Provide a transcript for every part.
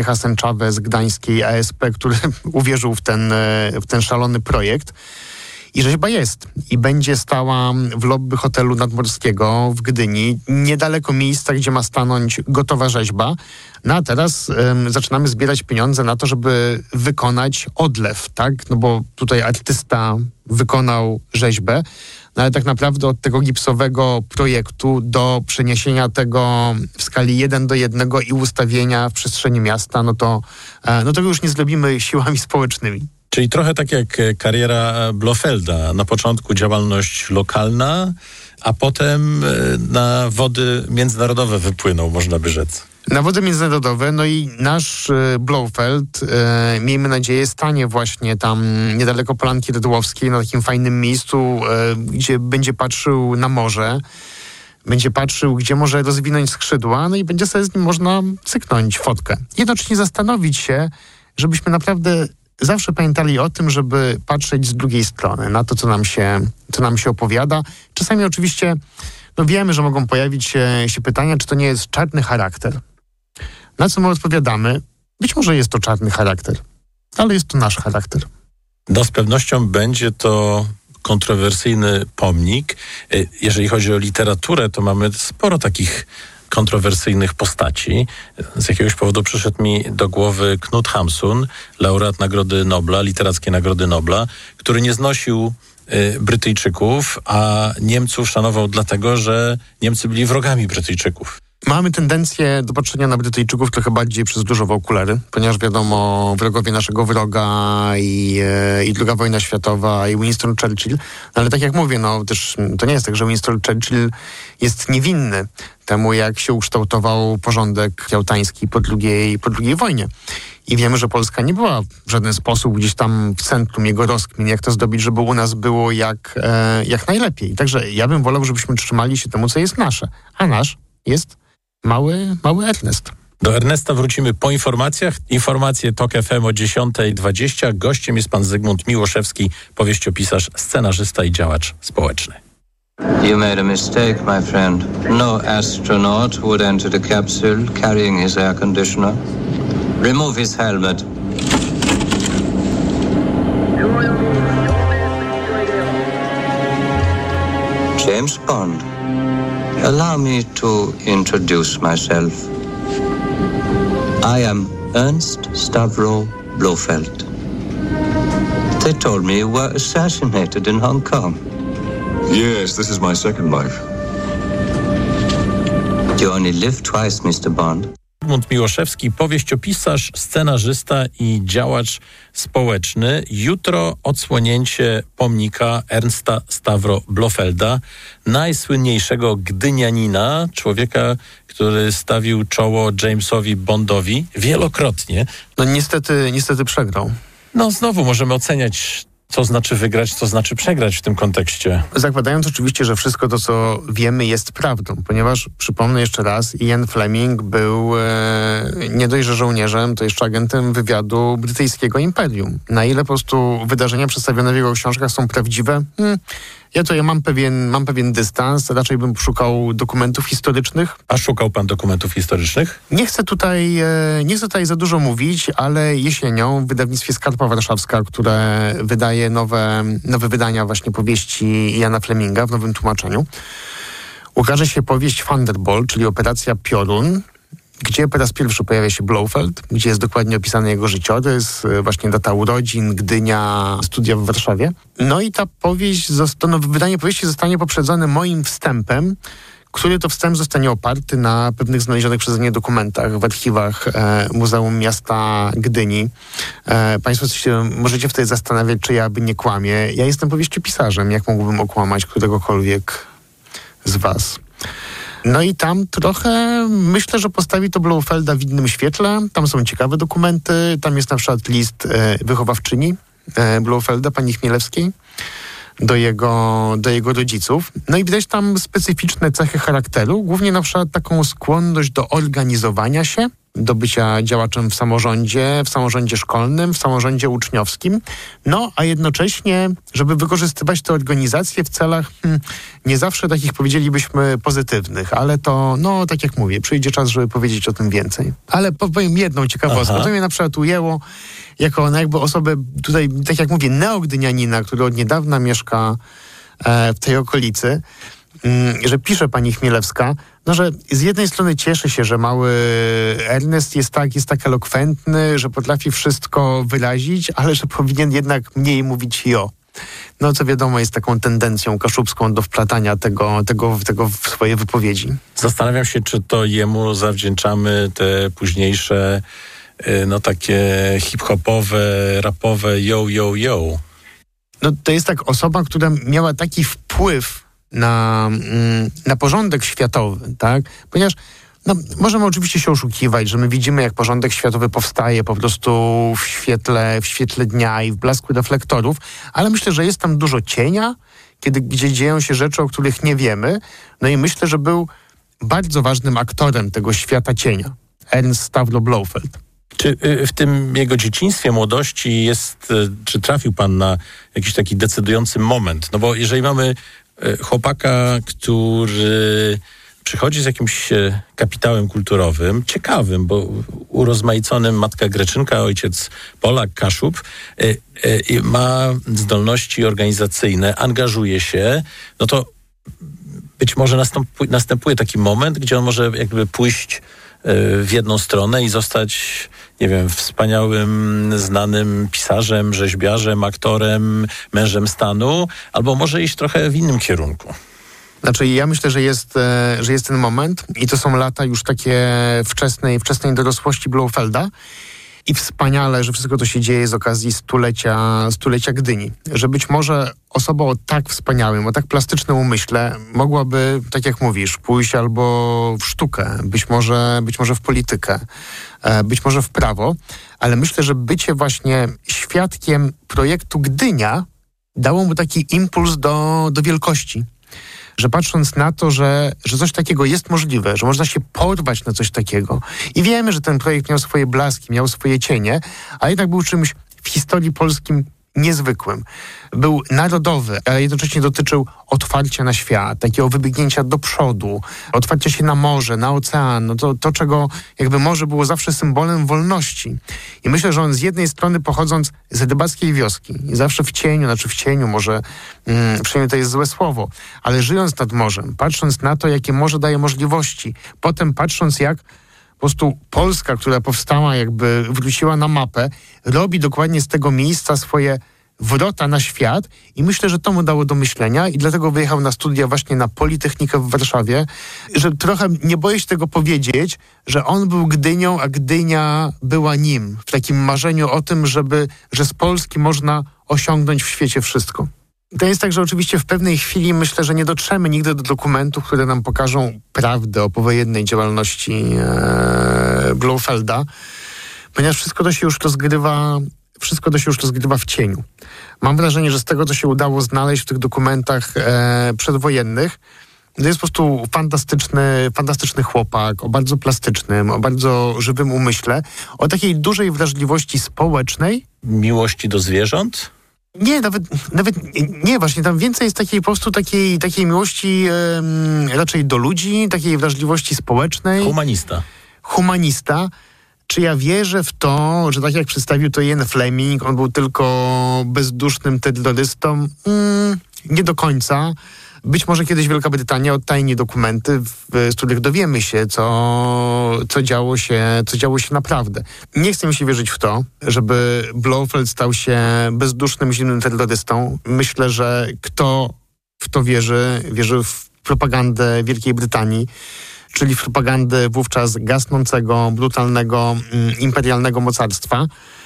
Hasan Chavez gdańskiej ASP, który uwierzył w ten szalony projekt. I rzeźba jest. I będzie stała w lobby hotelu nadmorskiego w Gdyni, niedaleko miejsca, gdzie ma stanąć gotowa rzeźba. No a teraz zaczynamy zbierać pieniądze na to, żeby wykonać odlew, tak? No bo tutaj artysta wykonał rzeźbę, no ale tak naprawdę od tego gipsowego projektu do przeniesienia tego w skali 1:1 i ustawienia w przestrzeni miasta, no to już nie zrobimy siłami społecznymi. Czyli trochę tak jak kariera Blofelda. Na początku działalność lokalna, a potem na wody międzynarodowe wypłynął, można by rzec. Na wody międzynarodowe, no i nasz Blofeld, miejmy nadzieję, stanie właśnie tam niedaleko Polanki Redłowskiej, na takim fajnym miejscu, gdzie będzie patrzył na morze, będzie patrzył, gdzie może rozwinąć skrzydła, no i będzie sobie z nim można cyknąć fotkę. Jednocześnie zastanowić się, żebyśmy naprawdę zawsze pamiętali o tym, żeby patrzeć z drugiej strony na to, co nam się opowiada. Czasami oczywiście wiemy, że mogą pojawić się pytania, czy to nie jest czarny charakter. Na co my odpowiadamy? Być może jest to czarny charakter, ale jest to nasz charakter. No z pewnością będzie to kontrowersyjny pomnik. Jeżeli chodzi o literaturę, to mamy sporo takich kontrowersyjnych postaci. Z jakiegoś powodu przyszedł mi do głowy Knut Hamsun, laureat Nagrody Nobla, literackiej Nagrody Nobla, który nie znosił Brytyjczyków, a Niemców szanował dlatego, że Niemcy byli wrogami Brytyjczyków. Mamy tendencję do patrzenia na Brytyjczyków trochę bardziej przez różowe okulary, ponieważ wiadomo, wrogowie naszego wroga i II wojna światowa i Winston Churchill. Ale tak jak mówię, też to nie jest tak, że Winston Churchill jest niewinny temu, jak się ukształtował porządek jałtański po II wojnie. I wiemy, że Polska nie była w żaden sposób gdzieś tam w centrum jego rozkmin, jak to zdobyć, żeby u nas było jak najlepiej. Także ja bym wolał, żebyśmy trzymali się temu, co jest nasze. A nasz jest mały Ernest. Do Ernesta wrócimy po informacjach. Informacje TOK FM o 10:20. Gościem jest pan Zygmunt Miłoszewski, powieściopisarz, scenarzysta i działacz społeczny. You made a mistake, my friend. No astronaut would enter the capsule carrying his air conditioner. Remove his helmet. James Bond. Allow me to introduce myself. I am Ernst Stavro Blofeld. They told me you were assassinated in Hong Kong. Yes, this is my second life. You only live twice, Mr. Bond. Zygmunt Miłoszewski, powieściopisarz, scenarzysta i działacz społeczny. Jutro odsłonięcie pomnika Ernsta Stavro Blofelda, najsłynniejszego gdynianina, człowieka, który stawił czoło Jamesowi Bondowi wielokrotnie. Niestety przegrał. Znowu możemy oceniać, co znaczy wygrać, co znaczy przegrać w tym kontekście. Zakładając oczywiście, że wszystko to, co wiemy, jest prawdą, ponieważ, przypomnę jeszcze raz, Ian Fleming był nie dość, że żołnierzem, to jeszcze agentem wywiadu brytyjskiego imperium. Na ile po prostu wydarzenia przedstawione w jego książkach są prawdziwe? Ja mam pewien dystans, raczej bym szukał dokumentów historycznych. A szukał pan dokumentów historycznych? Nie chcę tutaj za dużo mówić, ale jesienią w wydawnictwie Skarpa Warszawska, które wydaje nowe wydania właśnie powieści Iana Fleminga w nowym tłumaczeniu, ukaże się powieść Thunderbolt, czyli Operacja Piorun, gdzie po raz pierwszy pojawia się Blofeld, gdzie jest dokładnie opisany jego życiorys, właśnie data urodzin, Gdynia, studia w Warszawie. No i ta wydanie powieści zostanie poprzedzone moim wstępem, który to wstęp zostanie oparty na pewnych znalezionych przeze mnie dokumentach w archiwach Muzeum Miasta Gdyni. Państwo się możecie wtedy zastanawiać, czy ja nie kłamię. Ja jestem powieściopisarzem. Jak mógłbym okłamać któregokolwiek z was? No i tam trochę myślę, że postawi to Blofelda w innym świetle. Tam są ciekawe dokumenty. Tam jest na przykład list wychowawczyni Blofelda, pani Chmielewskiej, do jego rodziców. No i widać tam specyficzne cechy charakteru, głównie na przykład taką skłonność do organizowania się, do bycia działaczem w samorządzie szkolnym, w samorządzie uczniowskim. No, a jednocześnie, żeby wykorzystywać te organizacje w celach nie zawsze takich, powiedzielibyśmy, pozytywnych, ale to, no, tak jak mówię, przyjdzie czas, żeby powiedzieć o tym więcej. Ale powiem jedną ciekawostkę. To mnie na przykład ujęło jako jakby osobę tutaj, tak jak mówię, neogdynianina, który od niedawna mieszka w tej okolicy, że pisze pani Chmielewska, no, że z jednej strony cieszy się, że mały Ernest jest tak elokwentny, że potrafi wszystko wyrazić, ale że powinien jednak mniej mówić jo. No, co wiadomo, jest taką tendencją kaszubską do wplatania tego w swoje wypowiedzi. Zastanawiam się, czy to jemu zawdzięczamy te późniejsze, no takie hip-hopowe, rapowe yo. No, to jest tak osoba, która miała taki wpływ na porządek światowy, tak? Ponieważ no, możemy oczywiście się oszukiwać, że my widzimy, jak porządek światowy powstaje po prostu w świetle dnia i w blasku reflektorów, ale myślę, że jest tam dużo cienia, gdzie dzieją się rzeczy, o których nie wiemy. No i myślę, że był bardzo ważnym aktorem tego świata cienia. Ernst Stavro Blofeld. Czy w tym jego dzieciństwie, młodości czy trafił pan na jakiś taki decydujący moment? No bo jeżeli mamy chłopaka, który przychodzi z jakimś kapitałem kulturowym, ciekawym, bo urozmaiconym, matka Greczynka, ojciec Polak, Kaszub, ma zdolności organizacyjne, angażuje się, no to być może następuje taki moment, gdzie on może jakby pójść w jedną stronę i zostać, nie wiem, wspaniałym, znanym pisarzem, rzeźbiarzem, aktorem, mężem stanu, albo może iść trochę w innym kierunku. Znaczy, ja myślę, że jest ten moment i to są lata już takie wczesnej dorosłości Blofelda i wspaniale, że wszystko to się dzieje z okazji stulecia Gdyni. Że być może osoba o tak wspaniałym, o tak plastycznym umyśle mogłaby, tak jak mówisz, pójść albo w sztukę, być może w politykę, być może w prawo, ale myślę, że bycie właśnie świadkiem projektu Gdynia dało mu taki impuls do wielkości. Że patrząc na to, że coś takiego jest możliwe, że można się porwać na coś takiego. I wiemy, że ten projekt miał swoje blaski, miał swoje cienie, a jednak był czymś w historii polskim niezwykłym. Był narodowy, ale jednocześnie dotyczył otwarcia na świat, takiego wybiegnięcia do przodu, otwarcia się na morze, na ocean, no to czego jakby morze było zawsze symbolem wolności. I myślę, że on z jednej strony pochodząc z rybackiej wioski, i zawsze w cieniu może, przynajmniej to jest złe słowo, ale żyjąc nad morzem, patrząc na to, jakie morze daje możliwości, potem patrząc jak po prostu Polska, która powstała, jakby wróciła na mapę, robi dokładnie z tego miejsca swoje wrota na świat i myślę, że to mu dało do myślenia i dlatego wyjechał na studia właśnie na Politechnikę w Warszawie, że trochę nie boję się tego powiedzieć, że on był Gdynią, a Gdynia była nim. W takim marzeniu o tym, że z Polski można osiągnąć w świecie wszystko. To jest tak, że oczywiście w pewnej chwili myślę, że nie dotrzemy nigdy do dokumentów, które nam pokażą prawdę o powojennej działalności Blofelda, ponieważ wszystko to się już rozgrywa w cieniu. Mam wrażenie, że z tego, co się udało znaleźć w tych dokumentach przedwojennych, to jest po prostu fantastyczny chłopak, o bardzo plastycznym, o bardzo żywym umyśle, o takiej dużej wrażliwości społecznej. Miłości do zwierząt? Nie, nawet nie, właśnie tam więcej jest takiej po prostu takiej miłości raczej do ludzi, takiej wrażliwości społecznej. Humanista. Czy ja wierzę w to, że tak jak przedstawił to Ian Fleming, on był tylko bezdusznym terrorystą? Nie do końca. Być może kiedyś Wielka Brytania odtajni dokumenty, z których dowiemy się, co działo się naprawdę. Nie chcę mi się wierzyć w to, żeby Blofeld stał się bezdusznym, zimnym terrorystą. Myślę, że kto w to wierzy w propagandę Wielkiej Brytanii, czyli w propagandę wówczas gasnącego, brutalnego, imperialnego mocarstwa.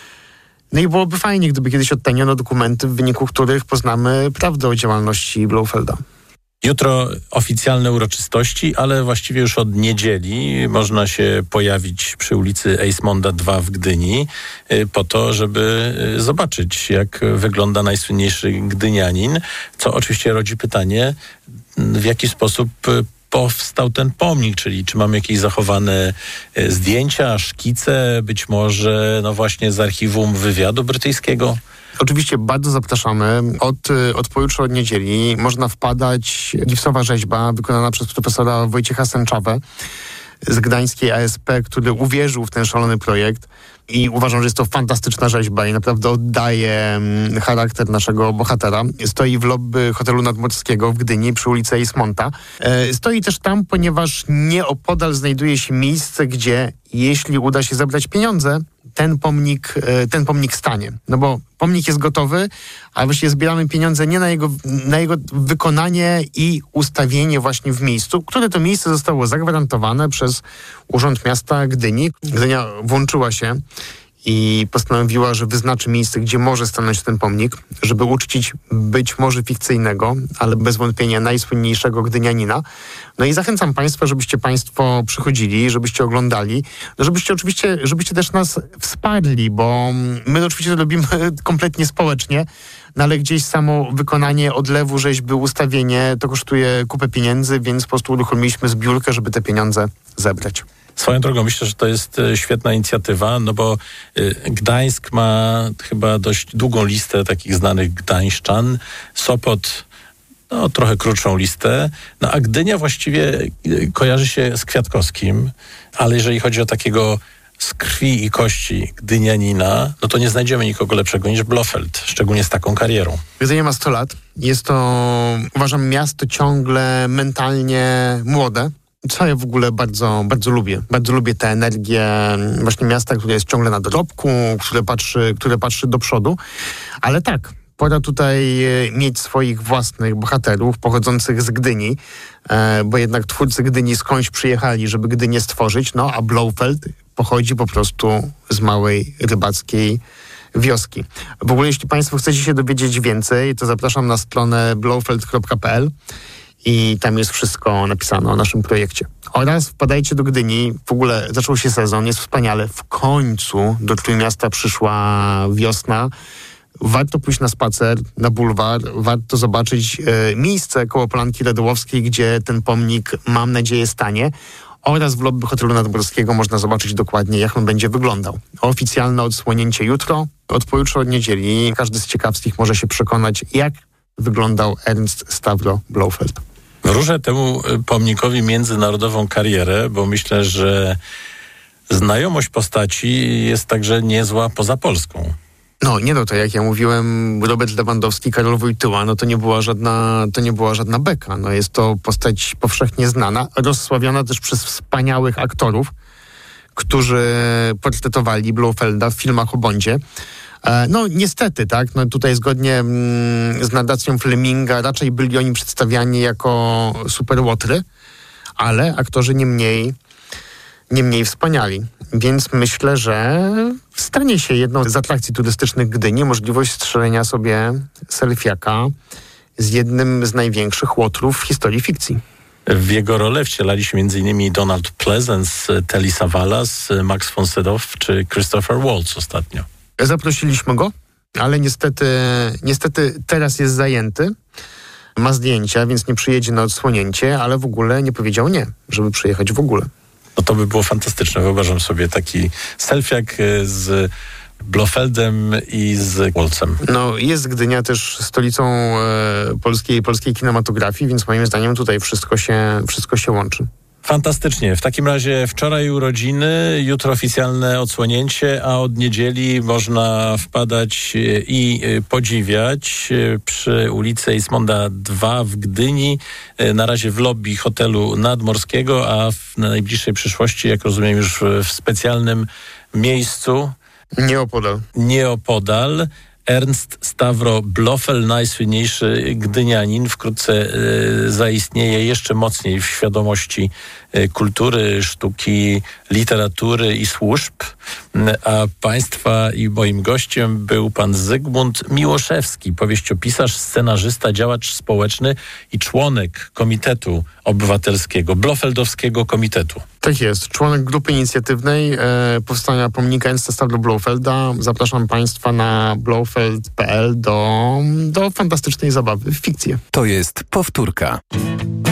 No i byłoby fajnie, gdyby kiedyś odtajniono dokumenty, w wyniku których poznamy prawdę o działalności Blofelda. Jutro oficjalne uroczystości, ale właściwie już od niedzieli można się pojawić przy ulicy Eismonda 2 w Gdyni po to, żeby zobaczyć, jak wygląda najsłynniejszy gdynianin, co oczywiście rodzi pytanie, w jaki sposób powstał ten pomnik, czyli czy mamy jakieś zachowane zdjęcia, szkice, być może no właśnie z archiwum wywiadu brytyjskiego? Oczywiście bardzo zapraszamy. Od pojutrze, od niedzieli można wpadać. Gipsowa rzeźba wykonana przez profesora Wojciecha Sęczawę z gdańskiej ASP, który uwierzył w ten szalony projekt i uważam, że jest to fantastyczna rzeźba i naprawdę oddaje charakter naszego bohatera. Stoi w lobby hotelu nadmorskiego w Gdyni przy ulicy Eismonta. Stoi też tam, ponieważ nieopodal znajduje się miejsce, gdzie jeśli uda się zebrać pieniądze, ten pomnik stanie. No bo pomnik jest gotowy, a właściwie zbieramy pieniądze nie na jego wykonanie i ustawienie właśnie w miejscu, które to miejsce zostało zagwarantowane przez Urząd Miasta Gdyni. Gdynia włączyła się i postanowiła, że wyznaczy miejsce, gdzie może stanąć ten pomnik, żeby uczcić być może fikcyjnego, ale bez wątpienia najsłynniejszego gdynianina. No i zachęcam Państwa, żebyście Państwo przychodzili, żebyście oglądali, no żebyście też nas wsparli, bo my oczywiście to robimy kompletnie społecznie, no ale gdzieś samo wykonanie odlewu rzeźby, ustawienie, to kosztuje kupę pieniędzy, więc po prostu uruchomiliśmy zbiórkę, żeby te pieniądze zebrać. Swoją drogą myślę, że to jest świetna inicjatywa, no bo Gdańsk ma chyba dość długą listę takich znanych gdańszczan, Sopot no trochę krótszą listę, no a Gdynia właściwie kojarzy się z Kwiatkowskim, ale jeżeli chodzi o takiego z krwi i kości gdynianina, no to nie znajdziemy nikogo lepszego niż Blofeld, szczególnie z taką karierą. Gdynia ma 100 lat. Jest to, uważam, miasto ciągle mentalnie młode. Co ja w ogóle bardzo, bardzo lubię. Bardzo lubię tę energię właśnie miasta, które jest ciągle na dorobku, które patrzy do przodu. Ale tak, pora tutaj mieć swoich własnych bohaterów pochodzących z Gdyni, bo jednak twórcy Gdyni skądś przyjechali, żeby Gdynię stworzyć, no a Blofeld pochodzi po prostu z małej rybackiej wioski. W ogóle jeśli Państwo chcecie się dowiedzieć więcej, to zapraszam na stronę blofeld.pl i tam jest wszystko napisane o naszym projekcie. Oraz wpadajcie do Gdyni. W ogóle zaczął się sezon, jest wspaniale. W końcu do Trójmiasta przyszła wiosna. Warto pójść na spacer, na bulwar. Warto zobaczyć miejsce koło Polanki Radołowskiej, gdzie ten pomnik, mam nadzieję, stanie. Oraz w lobby hotelu nadmorskiego można zobaczyć dokładnie, jak on będzie wyglądał. Oficjalne odsłonięcie jutro, od pojutrze, od niedzieli. Każdy z ciekawskich może się przekonać, jak wyglądał Ernst Stavro Blofeld. Wróżę temu pomnikowi międzynarodową karierę, bo myślę, że znajomość postaci jest także niezła poza Polską. No, nie no, to jak ja mówiłem, Robert Lewandowski, Karol Wojtyła, no to nie była żadna beka. No jest to postać powszechnie znana, rozsławiona też przez wspaniałych aktorów, którzy portretowali Blofelda w filmach o Bondzie. No niestety, tak, no tutaj zgodnie z narracją Fleminga raczej byli oni przedstawiani jako superłotry, ale aktorzy nie mniej wspaniali. Więc myślę, że stanie się jedną z atrakcji turystycznych Gdyni możliwość strzelenia sobie selfiaka z jednym z największych łotrów w historii fikcji. W jego rolę wcielali się m.in. Donald Pleasence, Telly Savalas, Max von Sydow czy Christopher Waltz ostatnio. Zaprosiliśmy go, ale niestety teraz jest zajęty. Ma zdjęcia, więc nie przyjedzie na odsłonięcie, ale w ogóle nie powiedział nie, żeby przyjechać w ogóle. No to by było fantastyczne. Wyobrażam sobie taki selfiak z Blofeldem i z Waltzem. No jest Gdynia też stolicą polskiej kinematografii, więc moim zdaniem tutaj wszystko się łączy. Fantastycznie. W takim razie wczoraj urodziny, jutro oficjalne odsłonięcie, a od niedzieli można wpadać i podziwiać przy ulicy Eismonda 2 w Gdyni, na razie w lobby hotelu nadmorskiego, a w najbliższej przyszłości, jak rozumiem, już w specjalnym miejscu. Nieopodal. Ernst Stavro Blofeld, najsłynniejszy gdynianin, wkrótce zaistnieje jeszcze mocniej w świadomości kultury, sztuki, literatury i służb. A Państwa i moim gościem był pan Zygmunt Miłoszewski, powieściopisarz, scenarzysta, działacz społeczny i członek Komitetu Obywatelskiego, Blofeldowskiego Komitetu. Tak jest, członek grupy inicjatywnej powstania pomnika Ernsta Stavro Blofelda. Zapraszam Państwa na blofeld.pl do fantastycznej zabawy w fikcję. To jest powtórka.